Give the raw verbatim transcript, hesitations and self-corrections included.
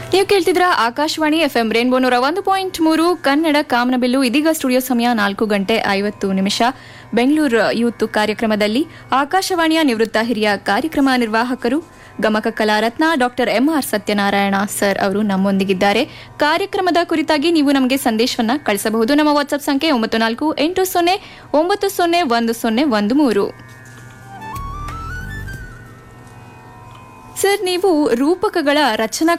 ನೀವು ಕೇಳ್ತಿದ್ರ Akashvani F M rainbow ನೂರ ಒಂದು ಪಾಯಿಂಟ್ ಮೂರು ಕನ್ನಡ ಕಾಮನಬಿಲ್ಲು. ಇದೀಗ ಸ್ಟುಡಿಯೋ ಸಮಯ ನಾಲ್ಕು ಗಂಟೆ ಐವತ್ತು ನಿಮಿಷ. ಬೆಂಗಳೂರು ಯೂತ್ ಕಾರ್ಯಕ್ರಮದಲ್ಲಿ ಆಕಾಶವಾಣಿಯ ನಿವೃತ್ತ ಹಿರಿಯ ಕಾರ್ಯಕ್ರಮ ನಿರ್ವಾಹಕರು ಗಮಕ ಕಲಾರತ್ನ ಡಾಕ್ಟರ್ ಎಂಆರ್ ಸತ್ಯನಾರಾಯಣ ಸರ್ ಅವರು ನಮ್ಮೊಂದಿಗಿದ್ದಾರೆ. ಕಾರ್ಯಕ್ರಮದ ಕುರಿತಾಗಿ ನೀವು ನಮಗೆ ಸಂದೇಶವನ್ನ ಕಳಿಸಬಹುದು. ನಮ್ಮ ವಾಟ್ಸ್ಆಪ್ ಸಂಖ್ಯೆ ಒಂಬತ್ತು ನಾಲ್ಕು ಎಂಟು ಸೊನ್ನೆ ಒಂಬತ್ತು ಸೊನ್ನೆ ಒಂದು ಸೊನ್ನೆ ಒಂದು ಮೂರು. ಸರ್, ನೀವು ರೂಪಕಗಳ ರಚನಾ